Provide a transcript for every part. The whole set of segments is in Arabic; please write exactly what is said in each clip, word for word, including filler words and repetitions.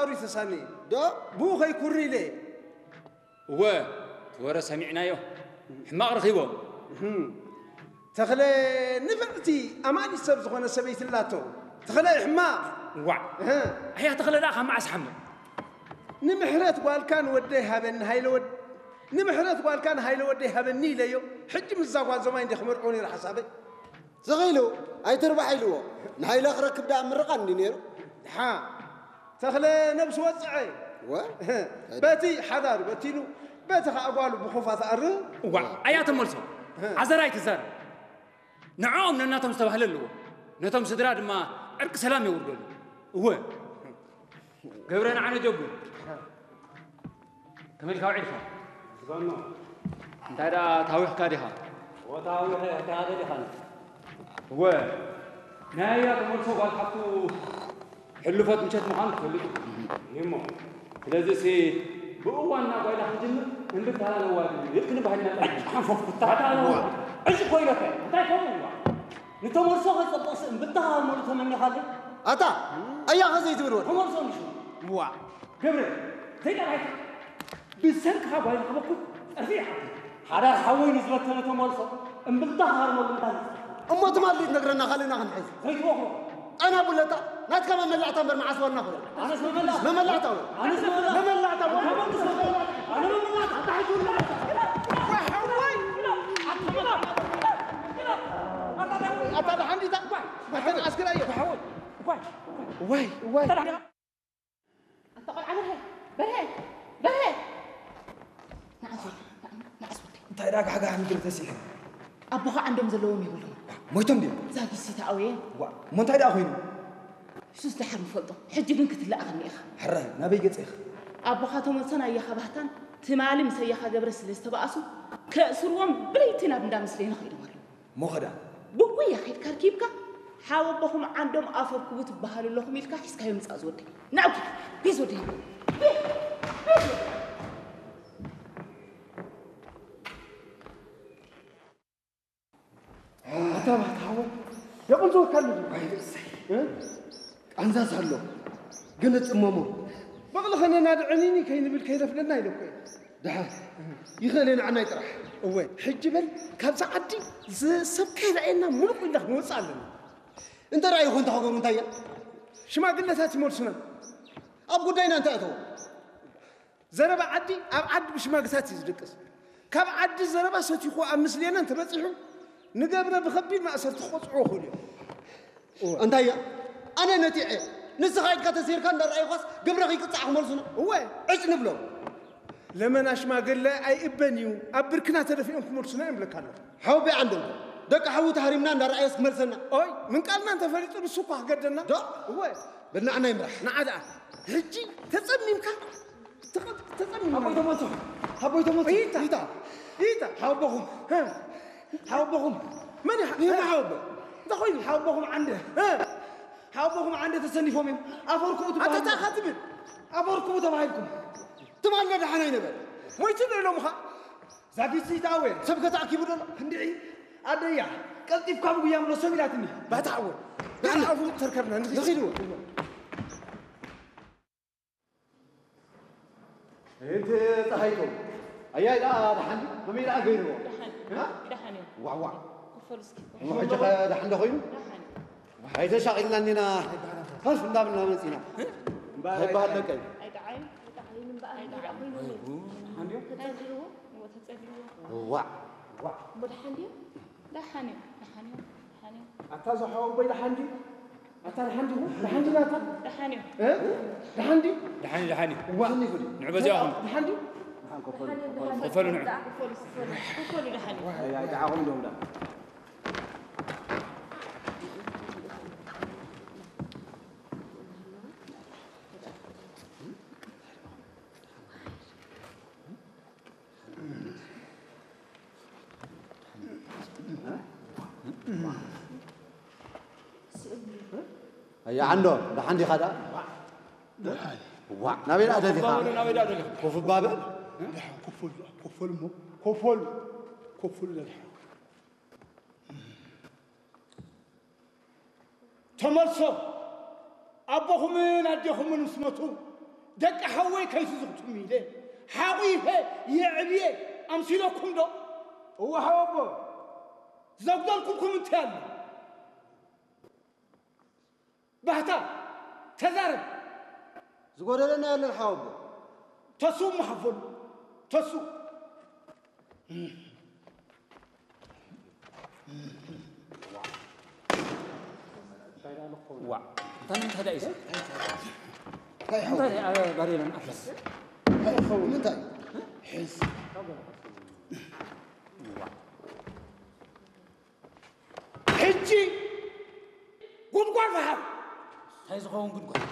حذاري تساني دا بو خي كوري لي و تورا سمعنا يو حماق رخيبو تخلي نفعتي أماني سبز وانا سبيت اللاتو تخلي حماق وع هي تخلي لا مع اسحم نمحرت قال كان وديها بن هايلو نمحرت قال كان هايلو وديها بني ليو حج مزاقوا زمان دي خمرعوني الحسابي زغيلو اي تربح حلوه نهاي لاخر كبدا مرقان نيرو ها تخلي نفس وصعي و باتي حذار باتيلو باتخ اقوالو بخوفات ار وع ايات مولسو عزراي تزار نعوم نناتهم استبهللو نتم سدراد ما ارك سلام يوردو هو قبرنا عنا جوجو كمل كاوعيفا زغنو انت دا تاويح كاديها وتاويح كادي خان هو نايا كمولسو قال حطو حلفت مشات مخان تفلق يمو لذي سي بقوانا قايله حجمر من بيت هذا الواد يمكن بهالنا حنفوق بتاعنا ايش قايله تاي كم نتمرسو خصبص بتها مول تمني خالي اتا ايا غزي تبرون تمرسو مش وا كبر زي ده بسرك ها قايله خبكو ارفيح هذا حوي نزلت تمرسو ام بتها مول بتاع امه تمالي نقرنا خلينا نحس زي توخو انا بولتا نات كمان ملعتا بر معس ورنا خذ انا اسمه ملعتا ما ملعتا انا اسمه ملعتا ما ملعتا انا ما ملعتا تحت ولا أبدا عندي ده مثلا عسكري أيه حاول واي واي واي أتقل عنها بره بره نعسوا نعسوا أنت إراك حاجة عن كل تسيح أبوها عندهم زلوم يقولون مويتم دي زاكي سيتا أوين وا ما أنت إراك أخوين شو استحر مفضل حجي بنك تلا أغني أخ حرة نبي قط إخ أبوها تمسنا يا خبهتان تمالي مسيا خا جبرس لستبأسو كسروم بليتنا بندام سلين خير مالو مو خدا بقوي خير كركيبك حاول بهم عندهم أفر كبوت بحال الله ميلك حس كيوم تأزودي نعم بيزودي أتابع تحاول يقول زور كلمة أنزا سهلو قلت أمامو بقول خلنا نادعنيني كي نبي كي رفلنا يلوكي دحا يخلينا عنا يطرح هو حجبل كابس عدي سب كذا إننا ملك إنك موصلنا أنت رأيك أنت حكم أنتيا شو ما قلنا تاتي مرسنا أبغى دينا أنت أتو زربا عدي أب عد مش ما قساتي زدقس كاب عدي زربا ستيخو أمسلينا أنت بتصحوا نقابنا بخبي ما أصرت خص عوخلي أنتيا أنا نتيعي نسخايد كتسير كان درأي خاص قبل رخي قطع مرسنا هو إيش نبلو لما ناش ما قال لا أي إبنيو أبركنا تلفينكم مرسنا يملك هلا حوبي عندهم دك حوت هرمنا درأي اسمرسنا أي من قالنا أنت فريق بالسوق قدنا دا هو بدنا عنا يمرح نعدا هجي تتصمم كان تتصمم حبيت موتو حبيت موتو إيتا إيتا إيتا حوبهم ها حوبهم ماني هي ما حوب دخل حوبهم عنده ها حوبهم عنده تسنفهم يم أفركم تبع أنت تاخذ أفركم تبعكم تمام ندى حنا ينبل ما يصير لهم خا زاكي سيتاوين سبكة تعكيبوا لنا هندي أديا قلت يفكروا بيا من السميراتني بتعود بتعود تركبنا نخيلوا أنت تحيكم أيها لا دحين هم يلا غيره دحن دحن واو واو كفرسكي ما حاجة دحين دخين دحن هيدا شاغلنا لنا خلاص بندام لنا نسينا هاي بعد لك هيدا عين هيدا عين بقى هيدا عين عندي تتجروا وتتجروا واو واو بدحندي دحن دحن دحن أتازو حاول بيد حندي أتار حندي هو حندي لا تر دحن إيه حندي دحاني دحاني وحني فدي نعبزاهم حندي كفلوا نعم كفلوا كفلوا دحن يا دعاهم دوم ده هيا عنده ده عندي خدا وا نبي لا ده نبي لا ده كوف بابل كفل كفل مو كفل كفل للحق تمرسو أبوهم من أديهم من اسمته دق حوي كيف زغتمي له حاويه يعبيه أمثلكم ده هو حوابه زغدلكم كومنتال بحتا تزارب زغور لنا يا الحوابه تسو محفل تسو وا تنم هذا إيش هاي حوابه هذا على برينا أفلس هاي حوابه من تاي حس حجي قد قال فهم هاي زخون قد قال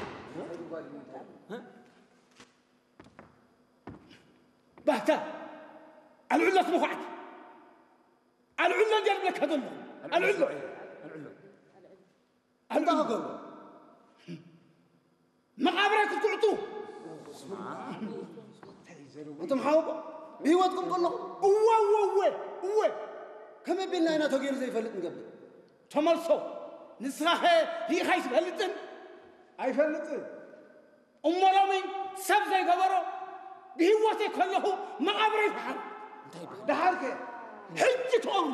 بحتا العلة مفعت العلة جرب لك هذول العلة العلو أنت هقول مقابرك تعطوه أنتم حوابه بيوتكم كله هو هو هو كم بينا هنا تغير زي فلت قبل تملصو نسخه هي خايس فلتن اي فلتن امرامي سب زي غبرو بهوته كله مقابر يفحر دحرك حج تقول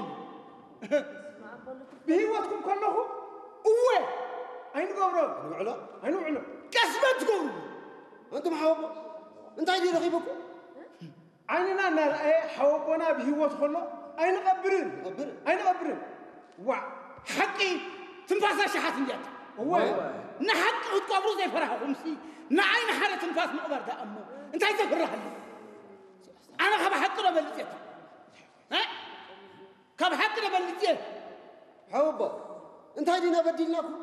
بهوتكم كله هو اين غبرو أنا معلا اين معلا كسبت تقول أنتم حوابه أنت عايزين رغيبكم عيننا نرأي حوبنا بهوت كله اين غبرين غبر اين غبرين وا حقي تنفاس شحات نجات هو نحق تقبروا زي فرح خمسي نعين حالة تنفاس مقبر ده أمو أنت عايز تفرح لي أنا خب حق له بلديت ها خب حق له بلديت حوابه أنت عايزين أبدلناكم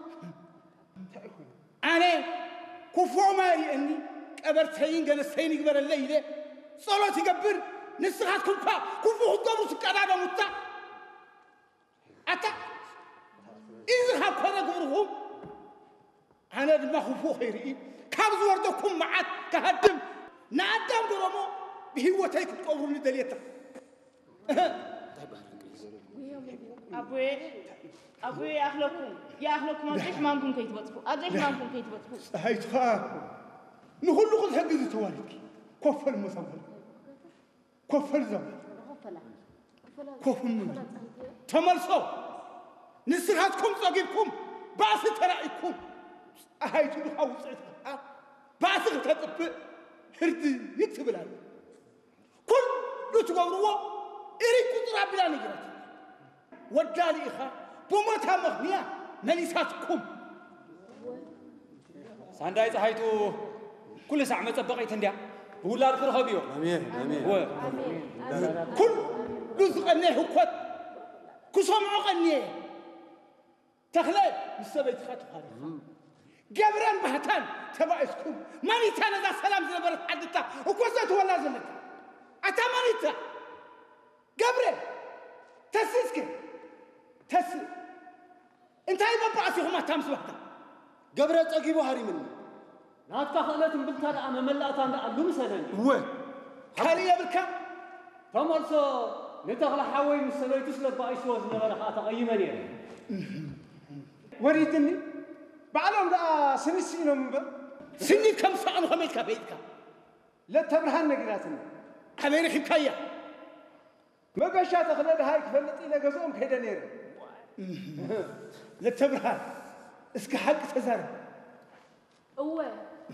أنا كفو ماري أني قبرتين جلستين قبر الليلة صلاة يقبر نسخاتكم كا كفو هدوم سكانا بموتا أتا إذا هكذا قبرهم أنا ما خفو خيري كابز وردكم معك كهدم نادم قرمو بهوتيك تقبروني دليتا أبوي أبوي أخلكم يا أخلكم أدريش مانكم كي تبصقوا أدريش مانكم كي تبصقوا هاي تخاف نقول لكم حق ذي توالك كفر المصور كفر زمان كفر من تمرسوا نسخاتكم صاحبكم باس ترائكم هاي تلو حوصتها باس تطبق هردي يكتب لنا كل تقولوا إري كتر بلا نجرات ودالي إخا بمتها مغنية مليساتكم سانداي صحيتو كل ساعة متبقي تندع بولار كرهبيو آمين آمين هو كل رزق أنيه قد كسمع أنيه تخلي مستبيت خاتو خارج جبران بهتان تبعسكم ماني تانا ذا سلام زبرت حدتا وكوزت ولا زلت أتمنيتا جبران تسيسك تس انت هاي مبعثي هما تامس وحدا قبرت أجيبو هاري مني ناتك خلت بنتها أنا ملأتها أنا ألوم سنني هو خالية بالكم تمرسو نتغل حاوي مسلوي تسلت بايش وزن ولا تقيمني وريتني بعلم لا سنسينو من سني كم ساعة خميت كبيتك لا تبرهن نقراتني حبيني حكاية ما قشات أخلد هاي كفلت إلى قزوم كيدا نير لا تبرهن اسك حق تزار هو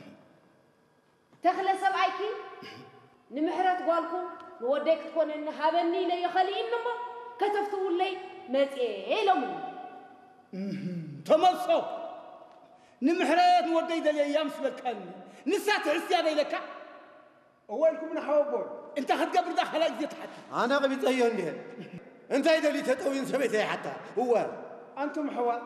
تخلى سبعيكي نمحرت قالكم نوديك تكون إن حابني لي يخلي إنما كتفتوا لي متى لهم تملصوا نمحرت نودي دل أيام سبكاني نسات عسياني لك أولكم من حوابون أنت خد قبل داخل أجزيت حتى أنا قبيت أيهن لها أنت إذا اللي تتوين سبيتي حتى هو أنتم حوا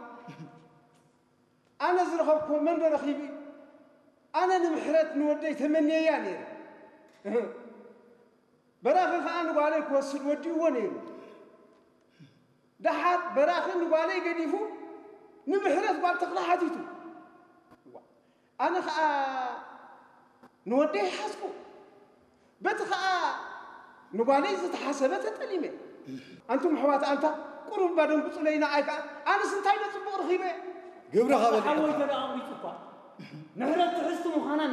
أنا زرخبكم من رخيبي أنا نمحرت نودي ثمانية يعني براخي خان عليك وصل ودي ونين دحات براخي نقالي قديفو نمحرت بالتقلا حديثو أنا خا نودي حسبو بتخا نقالي زت حسبت تليمه أنتم حوات أنت قرب بعدهم بصلينا أيك أنا سنتين صبور خيبة قبل خبر حاول كذا أمي تقع نهرت تحسوا مخانا